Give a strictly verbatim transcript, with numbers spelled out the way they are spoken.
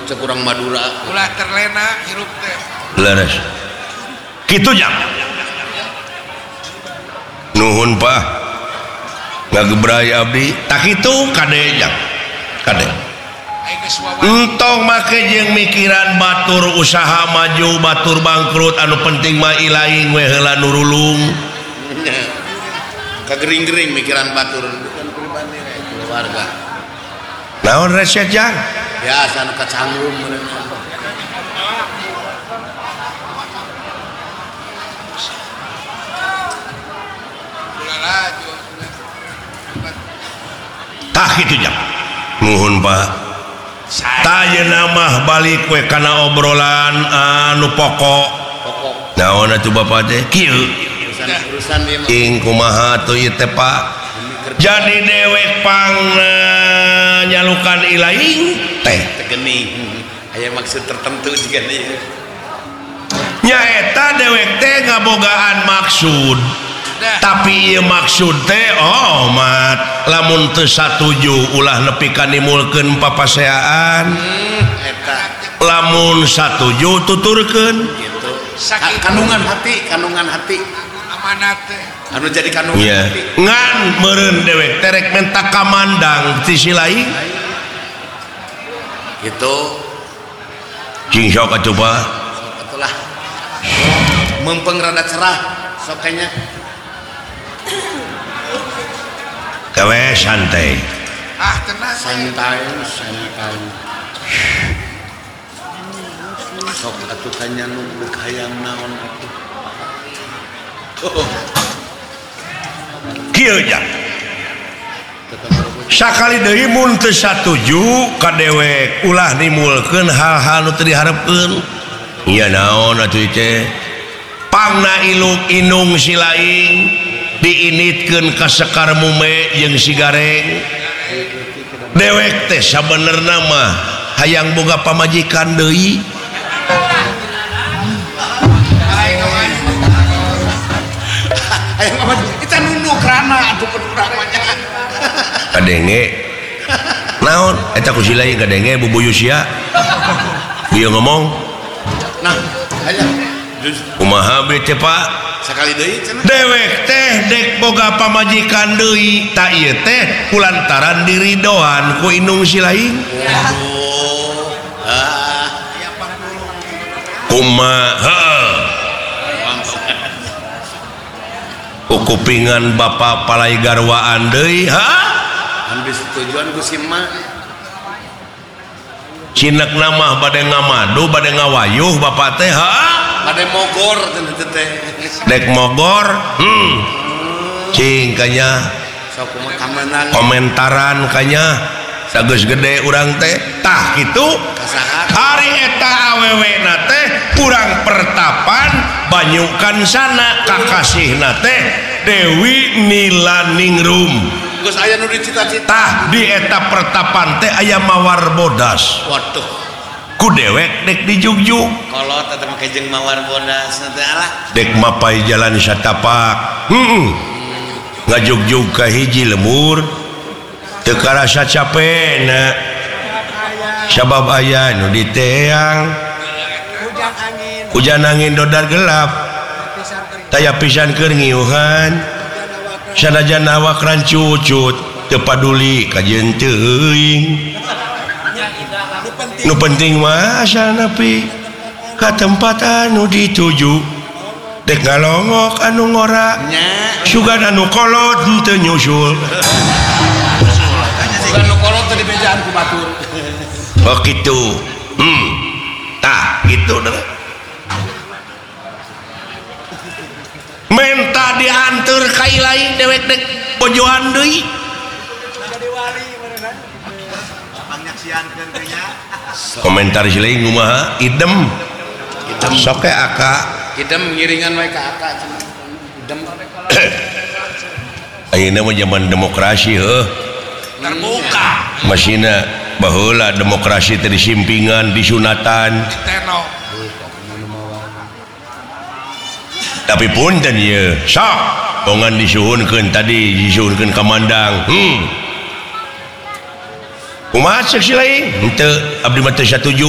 cek urang Madura ulah terlena hirup teh leres kitu jang nuhun Pak ngagebrai abdi tak kitu kade jang kade entong make jeung mikiran batur usaha maju batur bangkrut anu penting mah ilaing we heula nurulung kagering-gering mikiran batur bukan pribadi keluarga naon reset jang biasa anu kacangrum mereka tah kitu jang nuhun Pak tanya nama balik we kana obrolan anu pokok pokok naon atuh Bapak teh kieu urusan dia ing kumaha tuh ieu teh Pak jadi dewek pang uh, nyalukan ilaing teh tegeni aya maksud tertentu juga nih nyaeta dewek teh ngabogaan maksud tapi ieu maksud teh oh mat lamun teu satuju ulah nepi ka nimulkeun papaseaan hmm, eta lamun satuju tuturkeun gitu kandungan hati kandungan hati amanat teh anu jadi kandungan yeah. hati Ngan meureun dewek terek menta kamandang ti si lain gitu cing sok atuh Pak itulah mempeng rada cerah sok kayaknya gawe santai ah tenang santai santai sok atuh kanya nu deuk hayang naon atuh oh kieu jang sakali deui mun teu satuju ka dewek ulah nimulkeun hal-hal nu teu diharepkeun ieu naon atuh teh pangna iluk inung si laing diinitkeun ka sekar mume jeung si gareng dewek teh sabenerna mah hayang boga pamajikan deui aya mah kita nunduk rana atuh pedurang mah nya kadenge naon eta ku si lain kadenge bubuyu sia bieu ngomong nah aya kumaha be teh Pak sekali deui cenah dewek teh dek boga pamajikan deui ta ieu teh kulantaran diridoan ku inung si lain waduh ah kumaha kupingan Bapak palai garwaan deui ha ambil setujuan ku si emak cinek namah bade ngamadu bade ngawayuh Bapak teh ha bade mogor cenah teh dek mogor hmm cing kanya sok kumaha kamenang komentaran kanya sageus gede urang teh tah kitu kasaha hari eta awewena teh kurang pertapan banyukan sana kakasihna teh Dewi Nilaningrum geus aya nu dicita-cita tah di eta pertapan teh aya mawar bodas waduh ku dewek dek dijugjug kolot eta make jeung mawar bodas teh alah dek mapai jalan satapak heeh ngajugjug ka hiji lemur teu karasa capena sabab aya nu di teang hujan angin dodar gelap taya pisan keur ngiuhan sanajan awak rancucut teu paduli ka jeung teuing nu penting mah asal nepi ka tempat anu dituju dek ngalongok anu ngora sugan anu kolot teu nyusul sugan nu kolot teh dibejaan ku batur oh kitu hmm tah kitu deh menta diantur ka ilaing dewek dek bojoan deui komentar si lain kumaha idem idem sok ke aka idem ngiringan wae ka aka cenah idem ayeuna mah zaman demokrasi heuh terbuka masina baheula demokrasi teh disimpingan disunatan tenok tapi punten ieu sok bongan disuhunkeun tadi disuhunkeun kamandang hmm kumaha cek si lain henteu abdi mah teu satuju